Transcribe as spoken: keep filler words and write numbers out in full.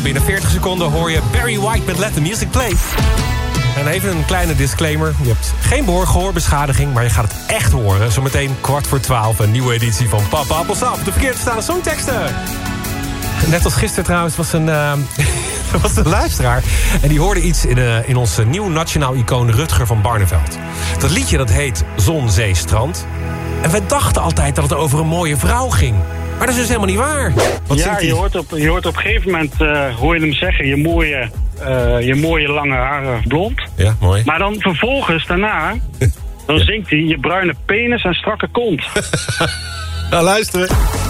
Binnen veertig seconden hoor je Barry White met Let the Music Play. En even een kleine disclaimer. Je hebt geen gehoorbeschadiging, maar je gaat het echt horen. Zometeen kwart voor twaalf, een nieuwe editie van Papa Appelsap. De verkeerd verstaande songteksten. Net als gisteren trouwens was een, uh, was een luisteraar. En die hoorde iets in, uh, in ons nieuw nationaal icoon Rutger van Barneveld. Dat liedje dat heet Zon, Zee, Strand. En wij dachten altijd dat het over een mooie vrouw ging. Maar dat is dus helemaal niet waar. Wat ja, je hoort, op, je hoort op een gegeven moment, uh, hoor je hem zeggen... je mooie, uh, je mooie lange haren blond. Ja, mooi. Maar dan vervolgens, daarna... dan zingt hij je bruine penis en strakke kont. Nou, luisteren.